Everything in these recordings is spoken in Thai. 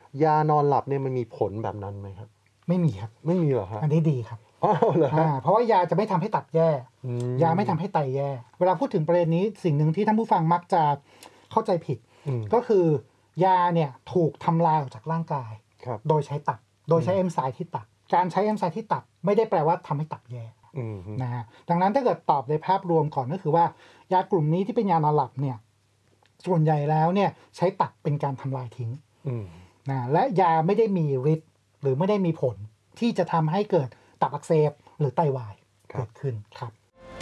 ยานอนหลับเนี่ยมันมีผลแบบนั้นไหมครับไม่มีครับไม่มีเหรอครับอันนี้ดีครับเหรอเพราะว่ายาจะไม่ทำให้ตับแย่ยาไม่ทำให้ไตแย่เวลาพูดถึงประเด็นนี้สิ่งหนึ่งที่ท่านผู้ฟังมักจะเข้าใจผิดก็คือยาเนี่ยถูกทำลายออกจากร่างกายโดยใช้ตับโดยใช้เอนไซม์ที่ตับการใช้เอนไซม์ที่ตับไม่ได้แปลว่าทำให้ตับแย่นะฮะดังนั้นถ้าเกิดตอบในภาพรวมก่อนก็คือว่ายากลุ่มนี้ที่เป็นยานอนหลับเนี่ยส่วนใหญ่แล้วเนี่ยใช้ตับเป็นการทำลายทิ้งนะและยาไม่ได้มีฤทธิ์หรือไม่ได้มีผลที่จะทำให้เกิดตับอักเสบหรือไตวายเกิดขึ้นครับ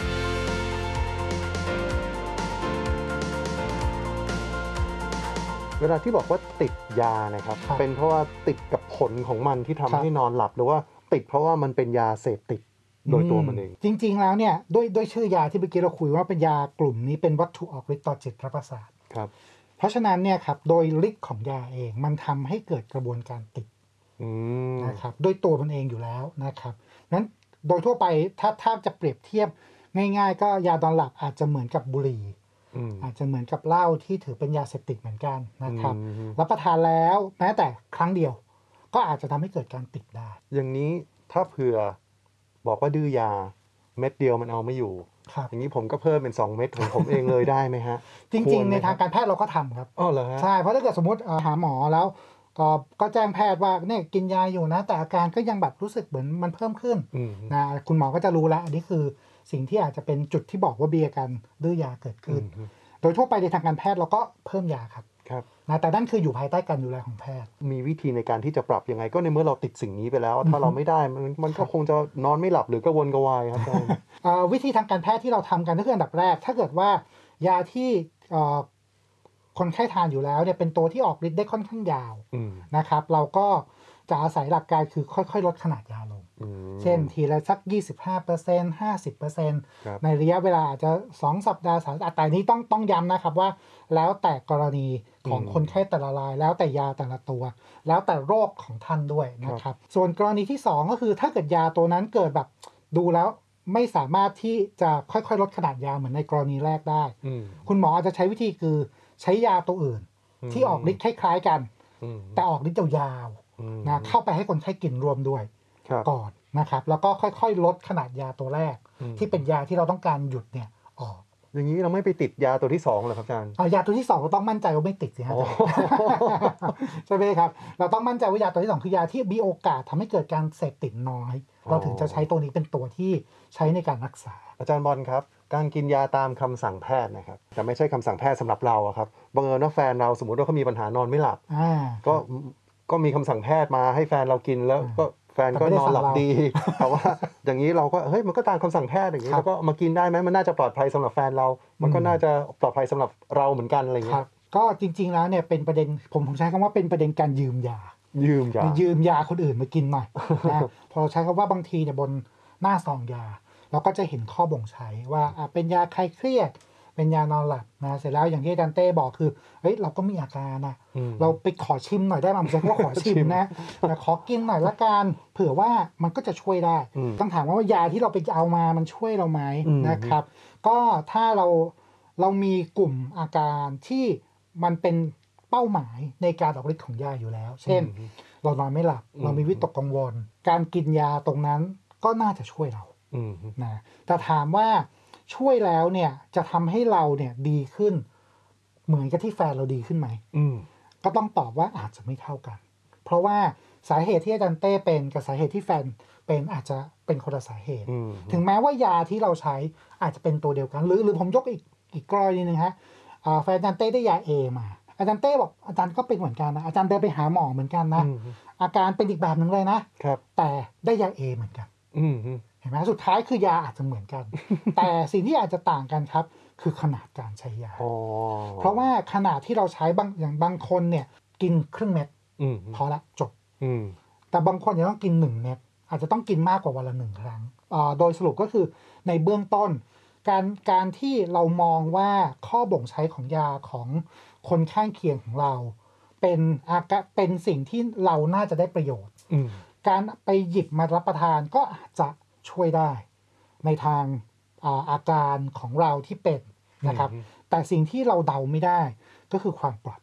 เวลาที่บอกว่าติดยานะครับเป็นเพราะว่าติดกับผลของมันที่ทำให้นอนหลับหรือว่าติดเพราะว่ามันเป็นยาเสพติดโดยตัวมันเองจริงๆแล้วเนี่ยด้วยชื่อยาที่เมื่อกี้เราคุยว่าเป็นยากลุ่มนี้เป็นวัตถุออกฤทธิ์ต่อจิตประสาทครับเพราะฉะนั้นเนี่ยครับโดยฤทธิ์ของยาเองมันทำให้เกิดกระบวนการติดนะครับด้วยตัวมันเองอยู่แล้วนะครับนั้นโดยทั่วไปถ้าจะเปรียบเทียบง่ายๆก็ยานอนหลับอาจจะเหมือนกับบุหรี่อาจจะเหมือนกับเหล้าที่ถือเป็นยาเสพติดเหมือนกันนะครับรับประทานแล้วแม้แต่ครั้งเดียวก็อาจจะทำให้เกิดการติดได้อย่างนี้ถ้าเผื่อบอกว่าดื้อยาเม็ดเดียวมันเอาไม่อยู่อย่างนี้ผมก็เพิ่มเป็น2เม็ดของผมเองเลยได้ไหมฮะจริงๆในทางการแพทย์เราก็ทำครับอ๋อเหรอฮะใช่เพราะถ้าเกิดสมมติหาหมอแล้วก็แจ้งแพทย์ว่าเนี่ยกินยาอยู่นะแต่อาการก็ยังแบบรู้สึกเหมือนมันเพิ่มขึ้นนะคุณหมอก็จะรู้แล้วอันนี้คือสิ่งที่อาจจะเป็นจุดที่บอกว่ามีอาการดื้อยาเกิดขึ้นโดยทั่วไปในทางการแพทย์เราก็เพิ่มยาครับนะแต่นั่นคืออยู่ภายใต้การดูแลของแพทย์มีวิธีในการที่จะปรับยังไงก็ในเมื่อเราติดสิ่งนี้ไปแล้วถ้าเราไม่ได้มันก็คงจะนอนไม่หลับหรือกระวนกระวายครับวิธีทางการแพทย์ที่เราทำกันก็คืออันดับแรกถ้าเกิดว่ายาที่คนไข้ทานอยู่แล้วเนี่ยเป็นตัวที่ออกฤทธิ์ได้ค่อนข้างยาวนะครับเราก็จะอาศัยหลักการคือค่อยๆลดขนาดยาลงเช่นทีละสัก 25% 50% ในระยะเวลาอาจจะ2สัปดาห์3สัปดาห์แต่นี้ต้องย้ำนะครับว่าแล้วแต่กรณีของคนไข้แต่ละรายแล้วแต่ยาแต่ละตัวแล้วแต่โรคของท่านด้วยนะครับส่วนกรณีที่2ก็คือถ้าเกิดยาตัวนั้นเกิดแบบดูแล้วไม่สามารถที่จะค่อยๆลดขนาดยาเหมือนในกรณีแรกได้คุณหมออาจจะใช้วิธีคือใช้ยาตัวอื่นที่ออกฤทธิ์คล้ายๆกันแต่ออกฤทธิ์ยาวๆนะเข้าไปให้คนไข้กินรวมด้วยก่อนนะครับแล้วก็ค่อยๆลดขนาดยาตัวแรกที่เป็นยาที่เราต้องการหยุดเนี่ยออกอย่างนี้เราไม่ไปติดยาตัวที่2เหรอครับอาจารย์ยาตัวที่2เราต้องมั่นใจว่าไม่ติดสิฮะใช่ไหมครับเราต้องมั่นใจว่ายาตัวที่2คือยาที่มีโอกาสทำให้เกิดการเสพติดน้อยเราถึงจะใช้ตัวนี้เป็นตัวที่ใช้ในการรักษาอาจารย์บอลครับการกินยาตามคำสั่งแพทย์นะครับแต่ไม่ใช่คำสั่งแพทย์สำหรับเราครับบังเอิญว่าแฟนเราสมมติว่าเขามีปัญหานอนไม่หลับก็มีคำสั่งแพทย์มาให้แฟนเรากินแล้วก็แฟนก็นอนหลับดีแต่ว่าอย่างนี้เราก็เฮ้ยมันก็ตามคำสั่งแพทย์อย่างนี้แล้วก็มากินได้ไหมมันน่าจะปลอดภัยสำหรับแฟนเรามันก็น่าจะปลอดภัยสำหรับเราเหมือนกันอะไรเงี้ยก็จริงๆแล้วเนี่ยเป็นประเด็นผมใช้คำว่าเป็นประเด็นการยืมยาคนอื่นมากินหน่อยนะพอใช้คำว่าบางทีเนี่ยบนหน้าซองยาเราก็จะเห็นข้อบ่งใช้ว่าเป็นยาคลายเครียดเป็นยานอนหลับนะเสร็จแล้วอย่างที่อาจารย์เต้บอกคือเฮ้ยเราก็มีอาการนะเราไปขอชิมหน่อยได้ไหมผมใช้คำว่าขอชิมนะแต่ขอกินหน่อยละกันเผื่อว่ามันก็จะช่วยได้ต้องถามว่ายาที่เราไปเอามามันช่วยเราไหมนะครับก็ถ้าเรามีกลุ่มอาการที่มันเป็นเป้าหมายในการออกฤทธิ์ของยาอยู่แล้วเช่นเรานอนไม่หลับเรามีวิตกกังวลการกินยาตรงนั้นก็น่าจะช่วยเรานะแต่ถามว่าช่วยแล้วเนี่ยจะทำให้เราเนี่ยดีขึ้นเหมือนกับที่แฟนเราดีขึ้นไหมก็ต้องตอบว่าอาจจะไม่เท่ากันเพราะว่าสาเหตุที่อาจารย์เต้เป็นกับสาเหตุที่แฟนเป็นอาจจะเป็นคนละสาเหตุถึงแม้ว่ายาที่เราใช้อาจจะเป็นตัวเดียวกันหรือผมยกอีกกรณีนึงฮะแฟนอาจารย์เต้ได้ยา A มาอาจารย์เต้บอกอาจารย์ก็เป็นเหมือนกันนะอาจารย์เดินไปหาหมอเหมือนกันนะอาการเป็นอีกแบบนึงเลยนะแต่ได้ยา A เหมือนกันเห็นไหมสุดท้ายคือยาอาจจะเหมือนกัน แต่สิ่งที่อาจจะต่างกันครับคือขนาดการใช้ยาเพราะว่าขนาดที่เราใช้อย่างบางคนเนี่ยกินครึ่งเม็ดพอละจบแต่บางคนจะต้องกิน1เม็ดอาจจะต้องกินมากกว่าวันละ1ครั้งโดยสรุปก็คือในเบื้องต้นการที่เรามองว่าข้อบ่งใช้ของยาของคนข้างเคียงของเราเป็นสิ่งที่เราน่าจะได้ประโยชน์การไปหยิบมารับประทานก็อาจจะช่วยได้ในทางอาการของเราที่เป็นนะครับแต่สิ่งที่เราเดาไม่ได้ก็คือความปลอดภัย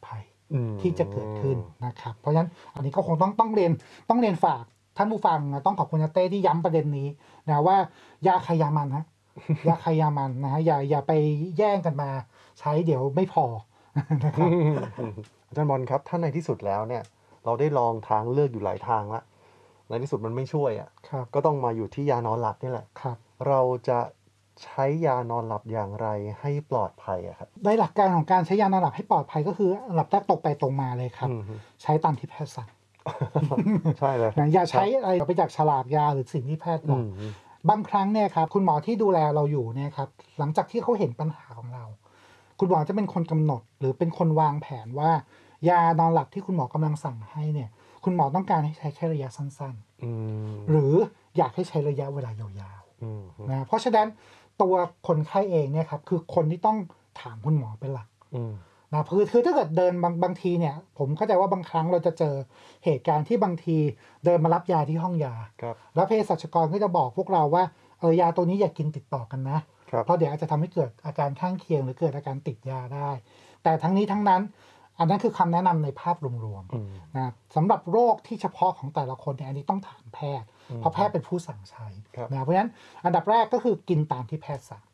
ที่จะเกิดขึ้นนะครับเพราะฉะนั้นอันนี้ก็คงต้องเรียนฝากท่านผู้ฟังนะต้องขอบคุณอาเต้ที่ย้ำประเด็นนี้นะว่ายาใครยามันนะยาใครยามันนะฮะอย่าไปแย่งกันมาใช้เดี๋ยวไม่พอนะครับอาจารย์บอลครับถ้าในที่สุดแล้วเนี่ยเราได้ลองทางเลือกอยู่หลายทางละในที่สุดมันไม่ช่วยอ่ะก็ต้องมาอยู่ที่ยานอนหลับนี่แหละเราจะใช้ยานอนหลับอย่างไรให้ปลอดภัยอะครับโดยหลักการของการใช้ยานอนหลับให้ปลอดภัยก็คือหลับแรกตกไปตรงมาเลยครับใช้ตามที่แพทย์สั่งใช่เลยอย่าใช้อะไรไปจากฉลากยาหรือสิ่งที่แพทย์บอกบางครั้งเนี่ยครับคุณหมอที่ดูแลเราอยู่เนี่ยครับหลังจากที่เขาเห็นปัญหาของเราคุณหมอจะเป็นคนกำหนดหรือเป็นคนวางแผนว่ายานอนหลับที่คุณหมอกำลังสั่งให้เนี่ยคุณหมอต้องการให้ใช้แค่ระยะสั้นๆหรืออยากให้ใช้ระยะเวลายาวๆนะเพราะฉะนั้นตัวคนไข้เองเนี่ยครับคือคนที่ต้องถามคุณหมอเป็นหลักนะคือถ้าเกิดเดินบางทีเนี่ยผมเข้าใจว่าบางครั้งเราจะเจอเหตุการณ์ที่บางทีเดินมารับยาที่ห้องยาแล้วเภสัชกรก็จะบอกพวกเราว่ายาตัวนี้อย่ากินติดต่อกันนะเพราะเดี๋ยวอาจจะทำให้เกิดอาการข้างเคียงหรือเกิดอาการติดยาได้แต่ทั้งนี้ทั้งนั้นอันนั้นคือคำแนะนำในภาพรวมๆนะสำหรับโรคที่เฉพาะของแต่ละคนเนี่ยอันนี้ต้องถามแพทย์เพราะแพทย์เป็นผู้สั่งใช้นะเพราะฉะนั้นอันดับแรกก็คือกินตามที่แพทย์สั่ง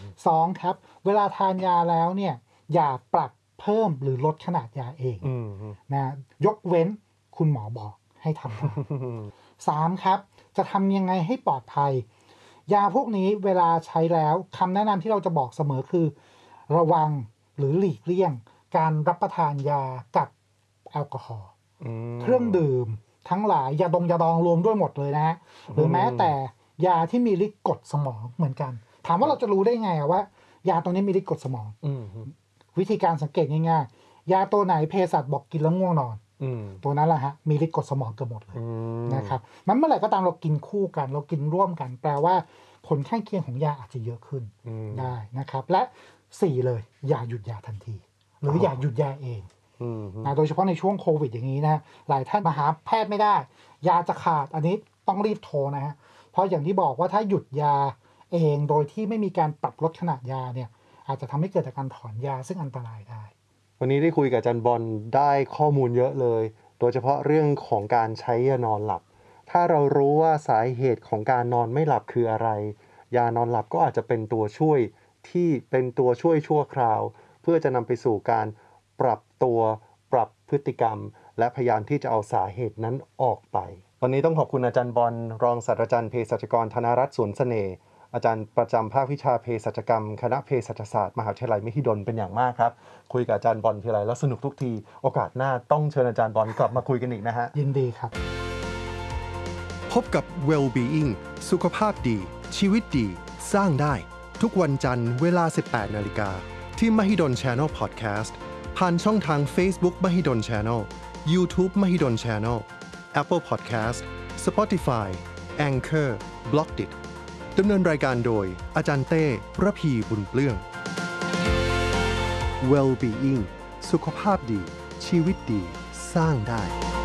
2ครับเวลาทานยาแล้วเนี่ยอย่าปรับเพิ่มหรือลดขนาดยาเองนะยกเว้นคุณหมอบอกให้ทำ3ครับจะทำยังไงให้ปลอดภัยยาพวกนี้เวลาใช้แล้วคำแนะนำที่เราจะบอกเสมอคือระวังหรือหลีกเลี่ยงการรับประทานยากับแอลกอฮอล์เครื่องดื่มทั้งหลายยาดองรวมด้วยหมดเลยนะฮะหรือแม้แต่ยาที่มีฤทธิ์กดสมองเหมือนกันถามว่าเราจะรู้ได้ไงว่ายาตัวนี้มีฤทธิ์กดสมองวิธีการสังเกตง่ายๆยาตัวไหนเภสัชบอกกินแล้วง่วงนอนตัวนั้นแหละฮะมีฤทธิ์กดสมองเกือบหมดเลยนะครับมันเมื่อไหร่ก็ตามเรากินคู่กันเรากินร่วมกันแปลว่าผลข้างเคียงของยาอาจจะเยอะขึ้นได้นะครับและ4เลยอย่าหยุดยาทันทีหรืออย่าหยุดยาเองนะโดยเฉพาะในช่วงโควิดอย่างนี้นะหลายท่านมาหาแพทย์ไม่ได้ยาจะขาดอันนี้ต้องรีบโทรนะฮะเพราะอย่างที่บอกว่าถ้าหยุดยาเองโดยที่ไม่มีการปรับลดขนาดยาเนี่ยอาจจะทำให้เกิดอาการถอนยาซึ่งอันตรายได้วันนี้ได้คุยกับอาจารย์บอลได้ข้อมูลเยอะเลยโดยเฉพาะเรื่องของการใช้ยานอนหลับถ้าเรารู้ว่าสาเหตุของการนอนไม่หลับคืออะไรยานอนหลับก็อาจจะเป็นตัวช่วยที่เป็นตัวช่วยชั่วคราวเพื่อจะนำไปสู่การปรับตัวปรับพฤติกรรมและพยายามที่จะเอาสาเหตุนั้นออกไปวันนี้ต้องขอบคุณอาจารย์บอลรองศาสตราจารย์เภสัชกรธนรัตน์สวนเสน่ห์อาจารย์ประจำภาควิชาเภสัชกรรมคณะเภสัชศาสตร์มหาวิทยาลัยมหิดลเป็นอย่างมากครับคุยกับอาจารย์บอลทีไรแล้วสนุกทุกทีโอกาสหน้าต้องเชิญอาจารย์บอลกลับมาคุยกันอีกนะฮะยินดีครับพบกับ Well-being สุขภาพดีชีวิตดีสร้างได้ทุกวันจันทร์เวลา 18 นาฬิกาที่ Mahidol Channel Podcast ผ่านช่องทาง Facebook Mahidol Channel YouTube Mahidol Channel Apple Podcast Spotify Anchor Blockdit ดำเนินรายการโดยอาจารย์เต้ระพีบุญเปลื้อง Well-being สุขภาพดีชีวิตดีสร้างได้